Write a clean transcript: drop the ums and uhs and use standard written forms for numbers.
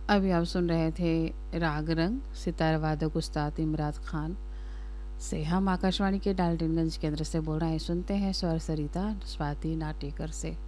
अभी आप सुन रहे थे राग रंग सितार वादक उस्ताद इमरान खान से। हम आकाशवाणी के डाल्टनगंज केंद्र से बोल रहे हैं। सुनते हैं स्वर सरिता स्वाति नाटेकर से।